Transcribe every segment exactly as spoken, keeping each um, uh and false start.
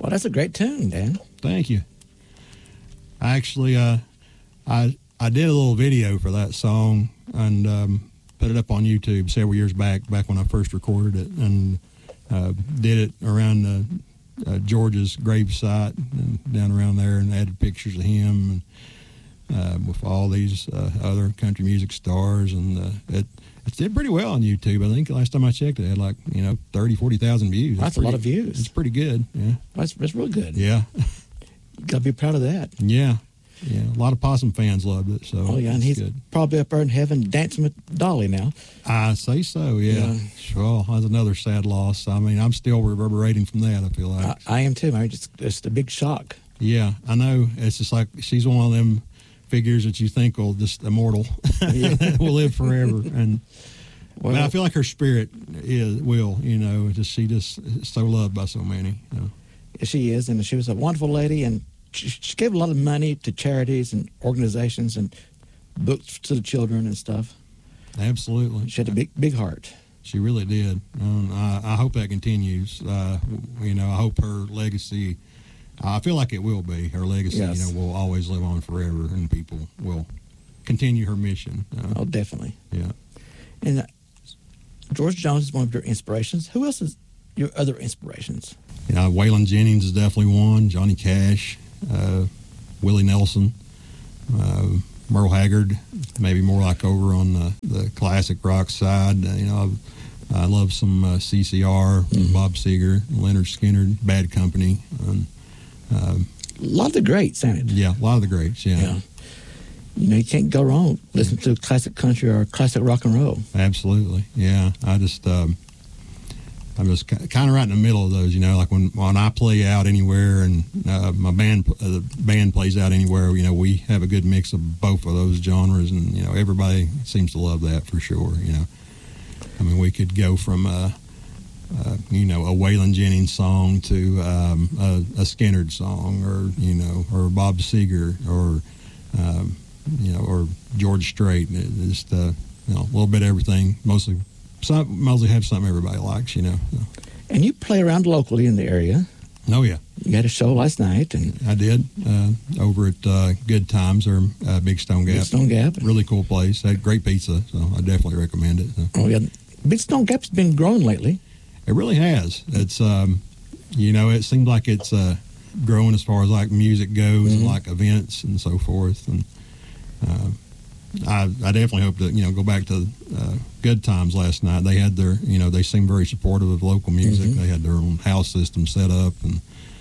Well, that's a great tune, Dan. Thank you. I actually, uh, I I did a little video for that song and um, put it up on YouTube several years back, back when I first recorded it, and uh, did it around the, uh, George's grave site and down around there, and added pictures of him and uh, with all these uh, other country music stars, and uh, it it did pretty well on YouTube. I think last time I checked, it had like you know thirty, forty thousand views. That's, that's pretty, a lot of views. It's pretty good. Yeah, that's that's real good. Yeah, you gotta be proud of that. Yeah. Yeah, a lot of Possum fans loved it. So oh yeah, and he's good. Probably up there in heaven dancing with Dolly now. I say so. Yeah. yeah. Well, that's another sad loss. I mean, I'm still reverberating from that. I feel like I, I am too. I mean, just it's a big shock. Yeah, I know. It's just like she's one of them figures that you think will just immortal, yeah. will live forever. And well, I feel like her spirit is will. You know, just she just is so loved by so many. You know. She is, and she was a wonderful lady, and She, she gave a lot of money to charities and organizations and books to the children and stuff. Absolutely. She had a big, big heart. She really did. Um, I, I hope that continues. Uh, you know, I hope her legacy, I feel like it will be. Her legacy, yes. you know, will always live on forever, and people will continue her mission. Uh, oh, definitely. Yeah. And uh, George Jones is one of your inspirations. Who else is your other inspirations? You know, Waylon Jennings is definitely one. Johnny Cash. Uh, Willie Nelson, uh, Merle Haggard, maybe more like over on the, the classic rock side. Uh, you know, I, I love some uh, C C R, mm-hmm. Bob Seger, Leonard Skinner, Bad Company. And, uh, a lot of the greats, ain't it? Yeah, a lot of the greats, yeah. yeah. You know, you can't go wrong listening to classic country or classic rock and roll. Absolutely, yeah. I just... Um, I'm just kind of right in the middle of those, you know, like when, when I play out anywhere and uh, my band, uh, the band plays out anywhere, you know, we have a good mix of both of those genres, and, you know, everybody seems to love that for sure, you know. I mean, we could go from, uh, uh, you know, a Waylon Jennings song to um, a, a Skynyrd song, or, you know, or Bob Seger, or, um, you know, or George Strait. It, just, uh, you know, a little bit of everything, mostly. Some, mostly have something everybody likes, you know. So. And you play around locally in the area. Oh, yeah. You had a show last night. And I did, uh, over at uh, Good Times, or uh, Big Stone Gap. Big Stone Gap. Really cool place. Had great pizza, so I definitely recommend it. So. Oh, yeah. Big Stone Gap's been growing lately. It really has. It's, um, you know, it seems like it's uh, growing as far as, like, music goes, mm-hmm. and, like, events and so forth. And uh, I, I definitely hope to, you know, go back to uh, Good Times last night. They had their, you know, they seemed very supportive of local music. Mm-hmm. They had their own house system set up, and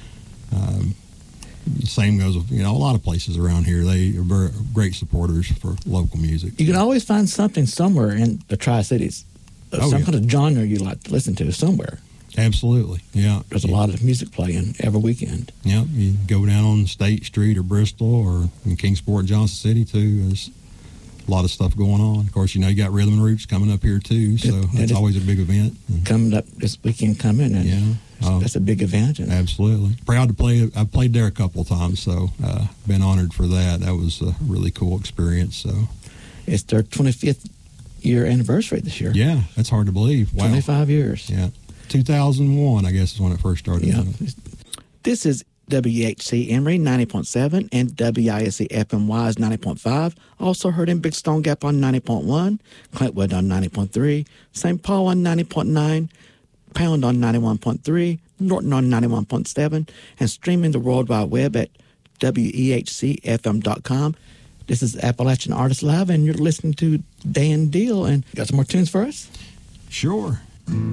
um, same goes with, you know, a lot of places around here. They are very great supporters for local music. You can always find something somewhere in the Tri-Cities, of oh, some yeah. kind of genre you like to listen to somewhere. Absolutely, yeah. There's a lot of music playing every weekend. Yeah, you go down on State Street or Bristol or in Kingsport, Johnson City, too. There's a lot of stuff going on. Of course, you know, you got Rhythm and Roots coming up here, too, so it, that's always a big event. Coming up this weekend coming, and yeah, uh, that's a big event. And absolutely. Proud to play. I've played there a couple of times, so uh, been honored for that. That was a really cool experience. So it's their twenty-fifth year anniversary this year. Yeah, that's hard to believe. Wow. twenty-five years. Yeah. two thousand one, I guess, is when it first started. Yeah. This is W H C Emory ninety point seven and W I S C F M Y is ninety point five. Also heard in Big Stone Gap on ninety point one, Clintwood on ninety point three, Saint Paul on ninety point nine, Pound on ninety-one point three, Norton on ninety-one point seven, and streaming the World Wide Web at W E H C F M dot com. This is Appalachian Artists Live, and you're listening to Dan Deal. And got some more tunes for us? Sure.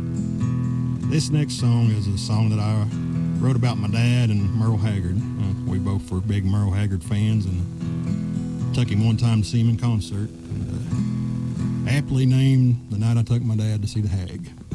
This next song is a song that I wrote about my dad and Merle Haggard. Uh, we both were big Merle Haggard fans, and took him one time to see him in concert. And, uh, aptly named The Night I Took My Dad to See the Hag.